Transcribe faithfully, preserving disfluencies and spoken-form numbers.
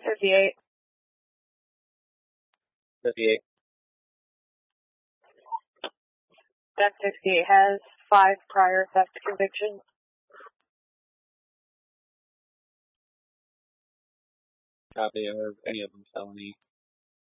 fifty-eight. fifty-eight. That sixty-eight has five prior theft convictions. Copy. Are any of them felony?